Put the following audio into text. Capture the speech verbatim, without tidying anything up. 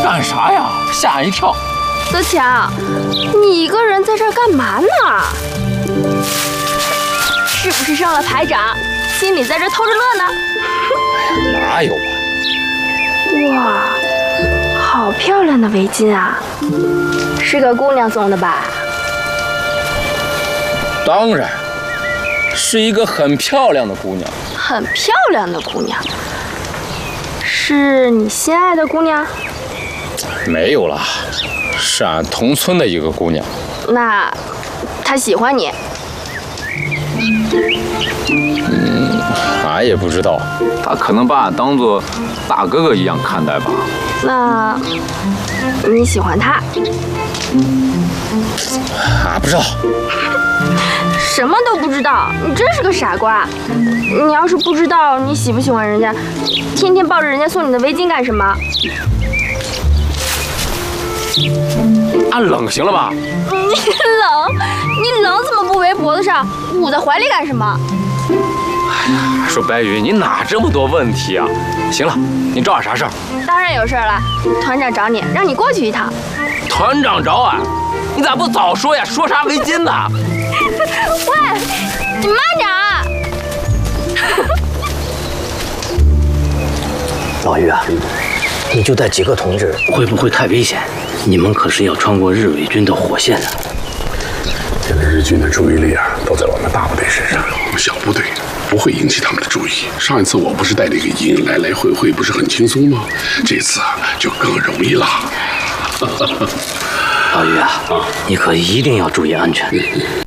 干啥呀？吓人一跳。 泽强，你一个人在这儿干嘛呢？是不是上了排长，心里在这偷着乐呢？ 哎呀，哪有啊？ 哇，好漂亮的围巾啊！是个姑娘送的吧？ 当然，是一个很漂亮的姑娘。 很漂亮的姑娘，是你心爱的姑娘？ 没有啦，是俺同村的一个姑娘。 那她喜欢你？ 嗯，俺也不知道，她可能把俺当做大哥哥一样看待吧。 那你喜欢她？ 俺不知道。 什么都不知道，你真是个傻瓜！你要是不知道你喜不喜欢人家，天天抱着人家送你的围巾干什么？ 俺冷行了吧？ 你冷？你冷怎么不围脖子上，捂在怀里干什么？ 哎呀，说白云，你哪这么多问题啊？行了，你找俺啥事儿？ 当然有事儿了，团长找你，让你过去一趟。 团长找俺？你咋不早说呀？说啥围巾呢？ 喂，你慢点啊！ 老于啊，你就带几个同志，会不会太危险？你们可是要穿过日伪军的火线的。 现在日军的注意力啊，都在我们大部队身上，我们小部队不会引起他们的注意。上一次我不是带了一个营，来来回回不是很轻松吗？这次啊，就更容易了。 老于啊，你可一定要注意安全。